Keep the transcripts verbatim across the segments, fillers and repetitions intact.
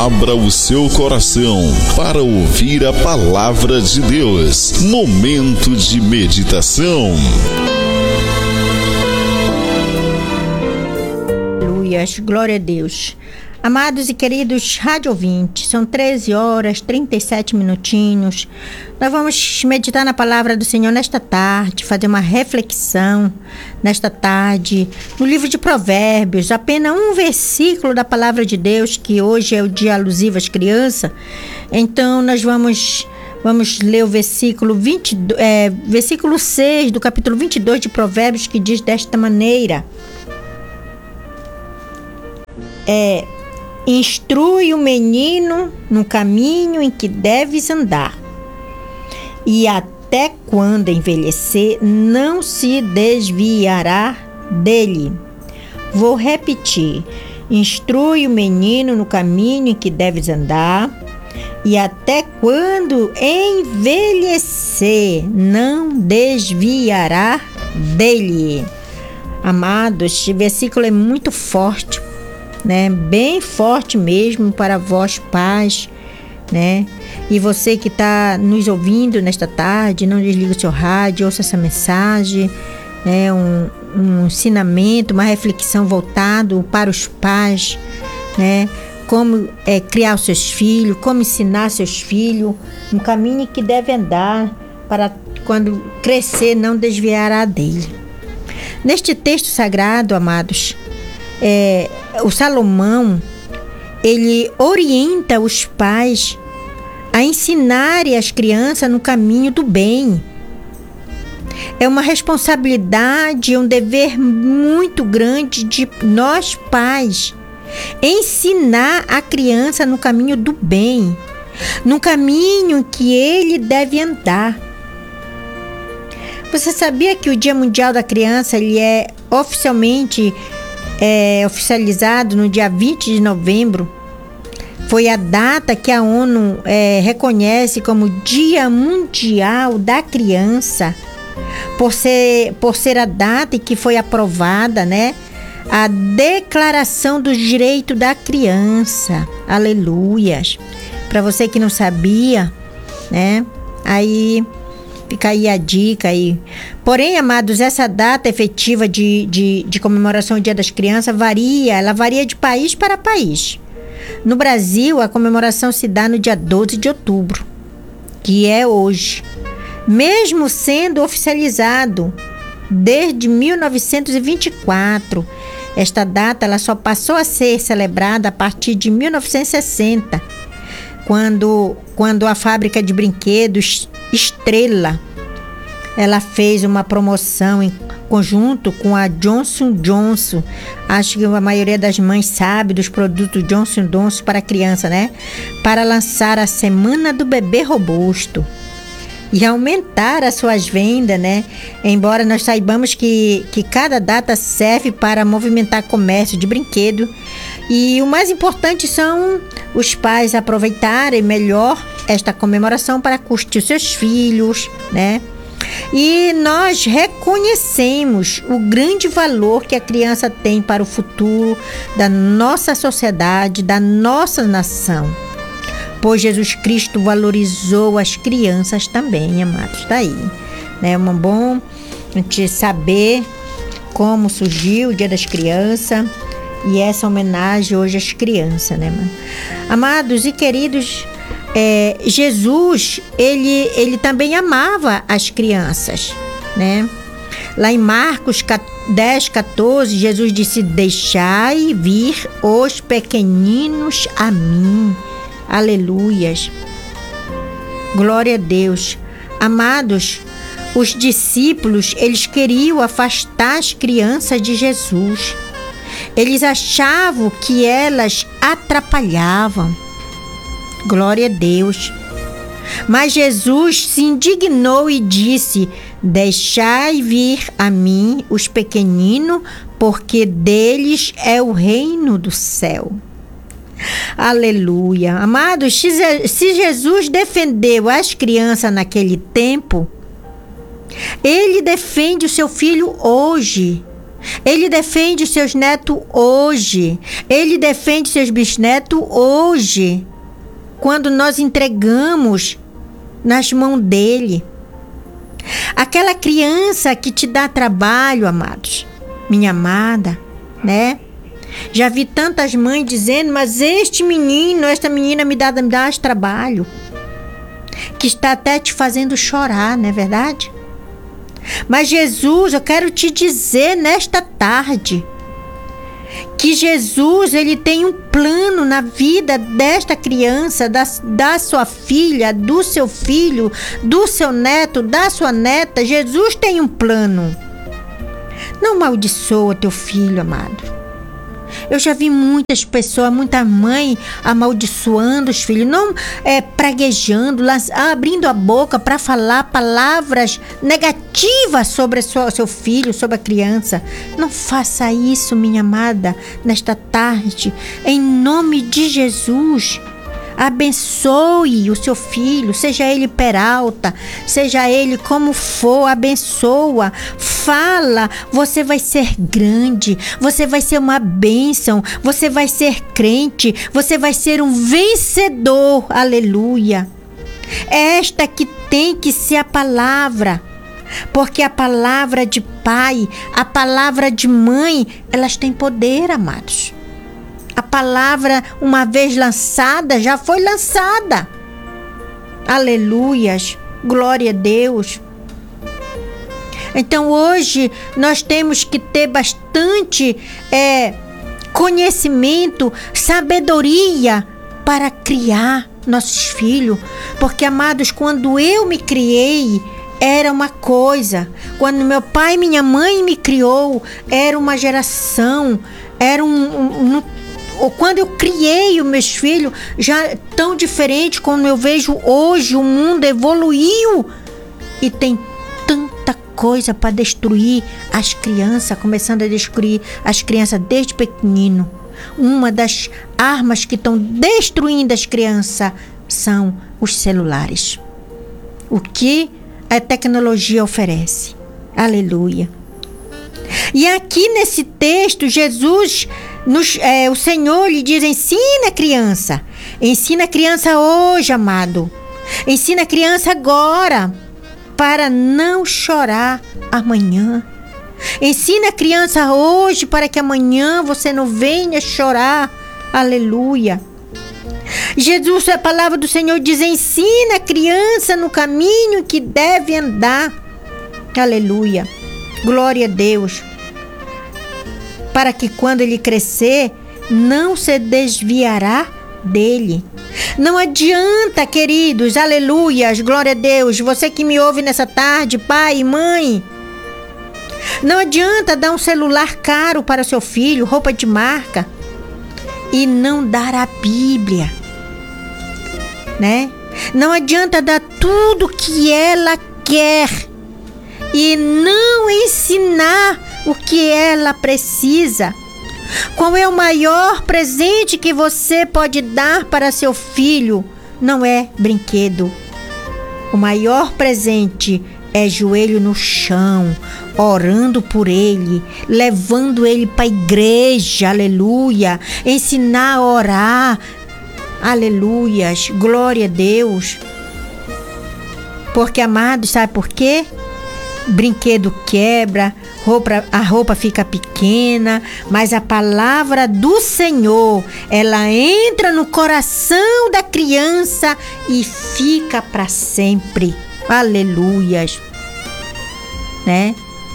Abra o seu coração para ouvir a palavra de Deus. Momento de meditação. Aleluia, glória a Deus. Amados e queridos rádio ouvintes, são treze horas, trinta e sete minutinhos. Nós vamos meditar na palavra do Senhor nesta tarde, fazer uma reflexão nesta tarde, no livro de Provérbios, apenas um versículo da palavra de Deus, que hoje é o dia alusivo às crianças. Então, nós vamos, vamos ler o versículo, vinte, é, versículo seis do capítulo vinte e dois de Provérbios, que diz desta maneira: É... Instrui o menino no caminho em que deves andar, e até quando envelhecer não se desviará dele. Vou repetir: instrui o menino no caminho em que deves andar, e até quando envelhecer não desviará dele. Amados, este versículo é muito forte, né? Bem forte mesmo para vós pais, né? E você que está nos ouvindo nesta tarde, não desliga o seu rádio, ouça essa mensagem, né? um, um ensinamento, uma reflexão voltado para os pais, né? Como é, criar os seus filhos, como ensinar seus filhos no caminho que deve andar, para quando crescer não desviará dele. Neste texto sagrado, amados, É, o Salomão, ele orienta os pais a ensinarem as crianças no caminho do bem. É uma responsabilidade, um dever muito grande de nós pais, ensinar a criança no caminho do bem, no caminho que ele deve andar. Você sabia que o Dia Mundial da Criança, ele é oficialmente É, oficializado no dia vinte de novembro? Foi a data que a ONU é, reconhece como Dia Mundial da Criança, por ser, por ser a data em que foi aprovada, né, a Declaração dos Direitos da Criança. Aleluias! Para você que não sabia, né, aí fica aí a dica aí. Porém, amados, essa data efetiva de, de, de comemoração do Dia das Crianças varia, ela varia de país para país. No Brasil, a comemoração se dá no dia doze de outubro, que é hoje, mesmo sendo oficializado desde mil novecentos e vinte e quatro. Esta data ela só passou a ser celebrada a partir de mil novecentos e sessenta, quando, quando a fábrica de brinquedos Estrela, ela fez uma promoção em conjunto com a Johnson and Johnson. Acho que a maioria das mães sabe dos produtos Johnson and Johnson para criança, né? Para lançar a Semana do Bebê Robusto e aumentar as suas vendas, né? Embora nós saibamos que, que cada data serve para movimentar comércio de brinquedo, e o mais importante são os pais aproveitarem melhor esta comemoração para curtir seus filhos, né? E nós reconhecemos o grande valor que a criança tem para o futuro da nossa sociedade, da nossa nação. Pois Jesus Cristo valorizou as crianças também, amados. Está aí, né? É bom a gente saber como surgiu o Dia das Crianças e essa homenagem hoje às crianças, né, mano? Amados e queridos, é, Jesus, ele, ele também amava as crianças, né? Lá em Marcos dez, catorze, Jesus disse: deixai vir os pequeninos a mim. Aleluias. Glória a Deus. Amados, os discípulos, eles queriam afastar as crianças de Jesus. Eles achavam que elas atrapalhavam. Glória a Deus. Mas Jesus se indignou e disse: deixai vir a mim os pequeninos, porque deles é o reino do céu. Aleluia. Amados, se Jesus defendeu as crianças naquele tempo, ele defende o seu filho hoje. Ele defende seus netos hoje. Ele defende seus bisnetos hoje. Quando nós entregamos nas mãos dele. Aquela criança que te dá trabalho, amados, minha amada, né? Já vi tantas mães dizendo, mas este menino, esta menina me dá, me dá trabalho. Que está até te fazendo chorar, não é verdade? Mas Jesus, eu quero te dizer nesta tarde, que Jesus, ele tem um plano na vida desta criança, da, da sua filha, do seu filho, do seu neto, da sua neta. Jesus tem um plano. Não amaldiçoa teu filho, amado. Eu já vi muitas pessoas, muita mãe amaldiçoando os filhos, não é, praguejando, abrindo a boca para falar palavras negativas sobre o seu filho, sobre a criança. Não faça isso, minha amada, nesta tarde. Em nome de Jesus. Abençoe o seu filho, seja ele peralta, seja ele como for, abençoa, fala, você vai ser grande, você vai ser uma bênção, você vai ser crente, você vai ser um vencedor, aleluia. Esta que tem que ser a palavra, porque a palavra de pai, a palavra de mãe, elas têm poder, amados. A palavra, uma vez lançada, já foi lançada. Aleluias. Glória a Deus. Então, hoje, nós temos que ter bastante é, conhecimento, sabedoria para criar nossos filhos. Porque, amados, quando eu me criei, era uma coisa. Quando meu pai e minha mãe me criou, era uma geração, era um... um, um ou quando eu criei os meus filhos, já tão diferente como eu vejo hoje, o mundo evoluiu e tem tanta coisa para destruir as crianças, começando a destruir as crianças desde pequenino. Uma das armas que estão destruindo as crianças são os celulares. O que a tecnologia oferece. Aleluia. E aqui nesse texto, Jesus, nos, é, o Senhor lhe diz, ensina a criança. Ensina a criança hoje, amado. Ensina a criança agora, para não chorar amanhã. Ensina a criança hoje, para que amanhã você não venha chorar. Aleluia. Jesus, a palavra do Senhor diz, ensina a criança no caminho que deve andar. Aleluia. Glória a Deus. Para que quando ele crescer, não se desviará dele. Não adianta, queridos, aleluias, glória a Deus, você que me ouve nessa tarde, pai e mãe. Não adianta dar um celular caro para seu filho, roupa de marca, e não dar a Bíblia, né? Não adianta dar tudo que ela quer e não ensinar o que ela precisa. Qual é o maior presente que você pode dar para seu filho? Não é brinquedo. O maior presente é joelho no chão, orando por ele, levando ele para a igreja, aleluia, ensinar a orar, aleluias, glória a Deus. Porque, amados, sabe por quê? Brinquedo quebra, roupa, a roupa fica pequena, mas a palavra do Senhor, ela entra no coração da criança e fica para sempre. Aleluias. Né?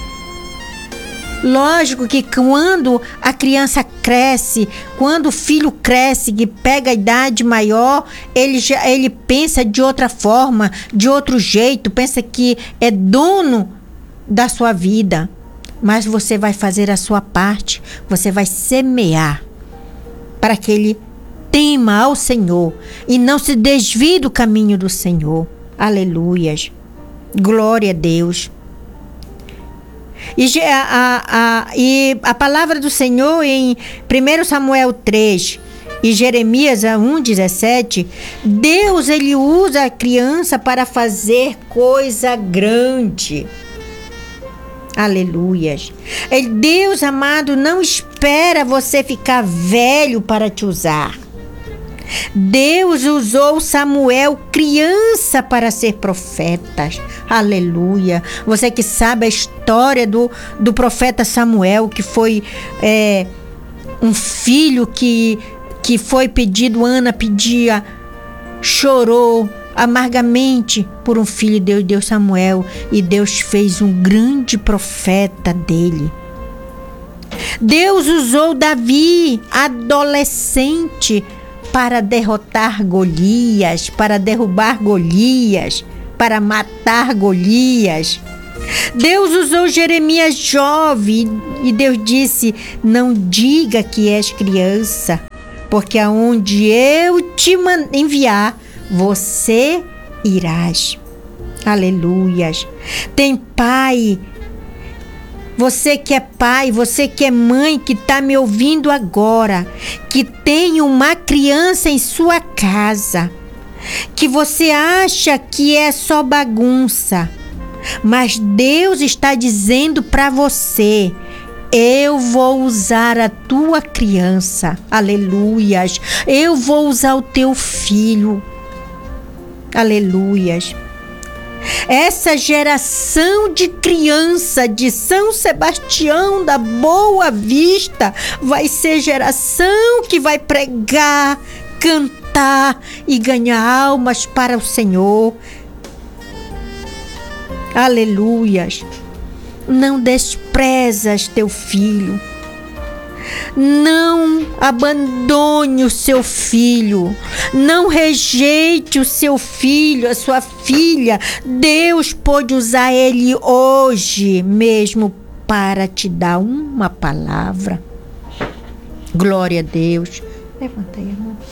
Lógico que quando a criança cresce, quando o filho cresce, que pega a idade maior, ele, já, ele pensa de outra forma, de outro jeito, pensa que é dono da sua vida. Mas você vai fazer a sua parte, você vai semear para que ele tema ao Senhor e não se desvie do caminho do Senhor. Aleluias. Glória a Deus. E a, a, a, e a palavra do Senhor em primeiro Samuel três e Jeremias um, dezessete, Deus, ele usa a criança para fazer coisa grande. Aleluias. Deus amado não espera você ficar velho para te usar. Deus usou Samuel criança para ser profeta. Aleluia. Você que sabe a história do, do profeta Samuel, que foi é, um filho que, que foi pedido, Ana pedia, chorou amargamente por um filho. Deus deu Samuel e Deus fez um grande profeta dele. Deus usou Davi, adolescente, para derrotar Golias, para derrubar Golias, para matar Golias. Deus usou Jeremias jovem e Deus disse: não diga que és criança, porque aonde eu te enviar, você irás. Aleluias. Tem pai, você que é pai, você que é mãe, que está me ouvindo agora, que tem uma criança em sua casa, que você acha que é só bagunça, mas Deus está dizendo para você: eu vou usar a tua criança. Aleluias. Eu vou usar o teu filho. Aleluias. Essa geração de criança de São Sebastião da Boa Vista vai ser geração que vai pregar, cantar e ganhar almas para o Senhor. Aleluias. Não desprezas teu filho. Não abandone o seu filho. Não rejeite o seu filho, a sua filha. Deus pode usar ele hoje mesmo para te dar uma palavra. Glória a Deus. Levanta aí, irmão.